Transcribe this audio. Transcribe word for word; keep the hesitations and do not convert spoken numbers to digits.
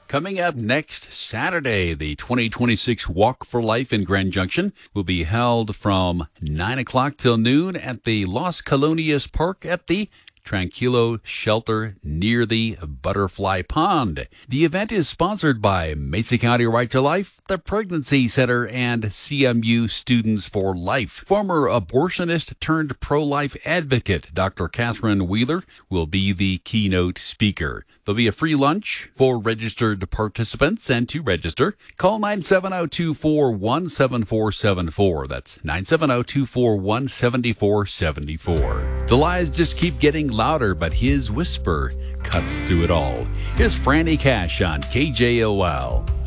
Coming up next Saturday, the twenty twenty-six Walk for Life in Grand Junction will be held from nine o'clock till noon at the Las Colonias Park at the Tranquilo Shelter near the Butterfly Pond. The event is sponsored by Mesa County Right to Life, the Pregnancy Center, and C M U Students for Life. Former abortionist turned pro-life advocate Doctor Catherine Wheeler will be the keynote speaker. There'll be a free lunch for registered participants, and to register, call nine seven zero, two four one, seven four seven four. That's nine seven zero, two four one, seven four seven four. The lies just keep getting louder, but his whisper cuts through it all. Here's Franny Cash on K J O L.